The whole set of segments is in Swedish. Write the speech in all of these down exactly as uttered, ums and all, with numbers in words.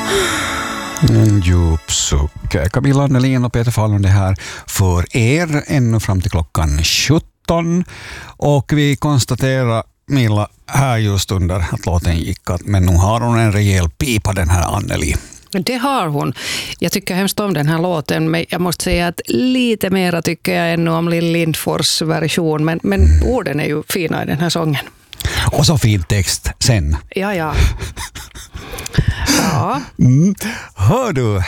En djup suck. Camilla Annelin och Peter Fallon det här för er ännu fram till klockan sjutton. Och vi konstaterar, Milla, här just under att låten gick att men nu har hon en rejäl pipa, den här Anneli. Det har hon. Jag tycker hemskt om den här låten, men jag måste säga att lite mera tycker jag ännu om Lill Lindfors version, men, men orden är ju fina i den här sången. Och så fin text sen. Ja, ja. Ja. Mm. Hör du,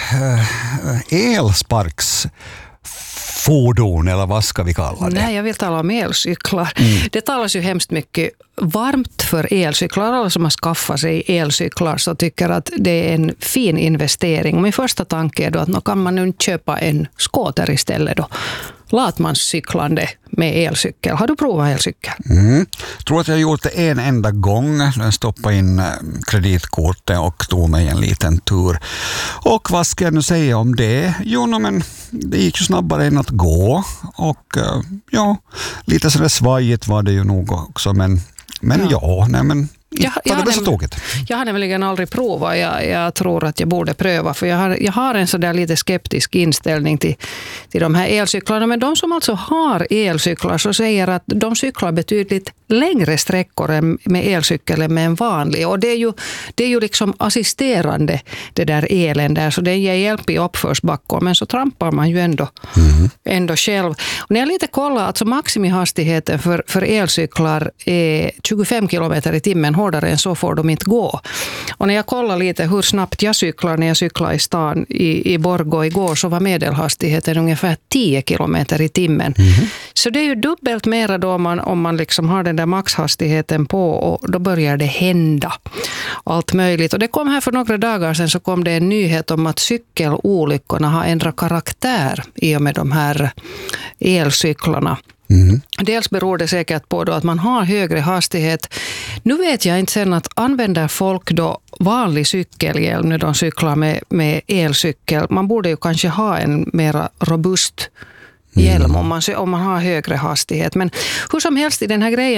elsparksfordon eller vad ska vi kalla det? Nej, jag vill tala om elcyklar. Mm. Det talas ju hemskt mycket varmt för elcyklar. Alla som har skaffat sig elcyklar så tycker att det är en fin investering. Min första tanke är då att nu kan man nu köpa en skoter istället då. Latmanscyklande med elcykel. Har du provat elcykel? Mm. Jag tror att jag har gjort det en enda gång. Jag stoppade in kreditkortet och tog mig en liten tur. Och vad ska jag nu säga om det? Jo, no, men det gick ju snabbare än att gå. Och ja, lite sådär svajigt var det ju nog också. Men, men ja, ja nej men... Jag, jag, det har så jag har nämligen aldrig provat. Jag, jag tror att jag borde pröva. För jag har, jag har en sådär lite skeptisk inställning till, till de här elcyklarna. Men de som alltså har elcyklar så säger att de cyklar betydligt längre sträckor än med elcykel än med en vanlig. Och det är ju, det är ju liksom assisterande det där elen där. Så det ger hjälp i uppförsbackor. Men så trampar man ju ändå, mm. ändå själv. Och när jag lite kollar, alltså maximihastigheten för, för elcyklar är tjugofem kilometer i timmen. Hårdare än så får de inte gå. Och när jag kollar lite hur snabbt jag cyklar när jag cyklar i stan i, i Borgå igår så var medelhastigheten ungefär tio kilometer i timmen. Mm-hmm. Så det är ju dubbelt mera då om man, om man liksom har den där maxhastigheten på och då börjar det hända allt möjligt. Och det kom här för några dagar sedan så kom det en nyhet om att cykelolyckorna har ändrat karaktär i och med de här elcyklarna. Mm. Dels beror det säkert på då att man har högre hastighet. Nu vet jag inte sen att använder folk då vanlig cykelhjälm när de cyklar med, med elcykel. Man borde ju kanske ha en mer robust hjälm mm. om, man, om man har högre hastighet. Men hur som helst i den här grejen